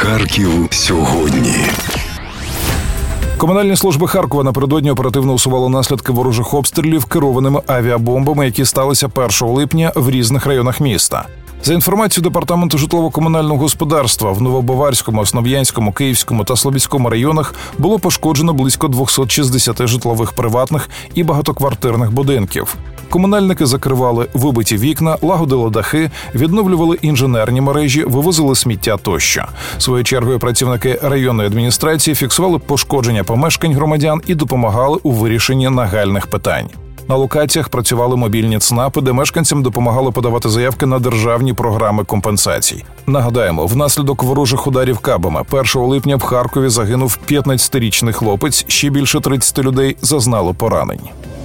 Харків сьогодні. Комунальні служби Харкова напередодні оперативно усували наслідки ворожих обстрілів керованими авіабомбами, які сталися 1 липня в різних районах міста. За інформацією Департаменту житлово-комунального господарства, в Новобаварському, Основ'янському, Київському та Слобідському районах було пошкоджено близько 260 житлових приватних і багатоквартирних будинків. Комунальники закривали вибиті вікна, лагодили дахи, відновлювали інженерні мережі, вивозили сміття тощо. Своєю чергою працівники районної адміністрації фіксували пошкодження помешкань громадян і допомагали у вирішенні нагальних питань. На локаціях працювали мобільні ЦНАПи, де мешканцям допомагали подавати заявки на державні програми компенсацій. Нагадаємо, внаслідок ворожих ударів кабами 1 липня в Харкові загинув 15-річний хлопець, ще більше 30 людей зазнали поранень.